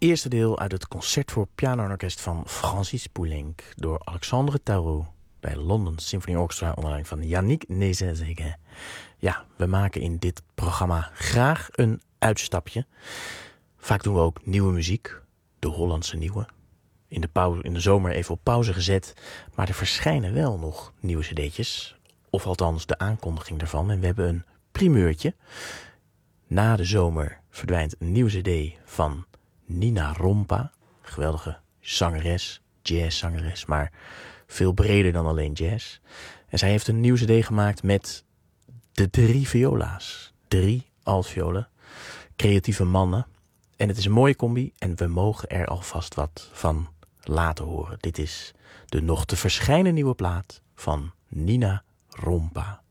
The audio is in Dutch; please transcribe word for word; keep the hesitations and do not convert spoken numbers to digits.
eerste deel uit het concert voor piano en orkest van Francis Poulenc door Alexandre Tarot bij London Symphony Orchestra onder leiding van Yannick Nézet-Séguin. Ja, we maken in dit programma graag een uitstapje. Vaak doen we ook nieuwe muziek, de Hollandse nieuwe. In de, pauze, in de zomer even op pauze gezet, maar er verschijnen wel nog nieuwe cd'tjes. Of althans de aankondiging daarvan. En we hebben een primeurtje. Na de zomer verdwijnt een nieuwe cd van Nina Rompa. Geweldige zangeres, jazzzangeres, maar veel breder dan alleen jazz. En zij heeft een nieuwe cd gemaakt met de drie viola's. Drie altviolen. Creatieve mannen. En het is een mooie combi en we mogen er alvast wat van laten horen. Dit is de nog te verschijnen nieuwe plaat van Nina Rompa.